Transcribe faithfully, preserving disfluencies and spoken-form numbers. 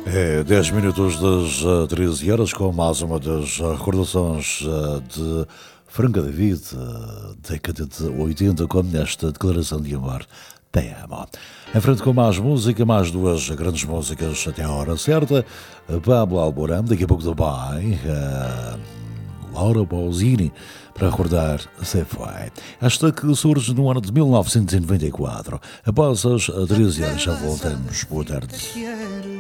É dez minutos das uh, treze horas, com mais uma das uh, recordações uh, de Franca David, uh, década de oitenta, com esta declaração de amor. Te amo. Em frente com mais música, mais duas grandes músicas até a hora certa. Uh, Pablo Alborán, daqui a pouco também. Uh, Laura Pausini, para recordar Se Foi. Esta que surge no ano de mil novecentos e noventa e quatro. Após as treze horas, já voltamos. Boa tarde.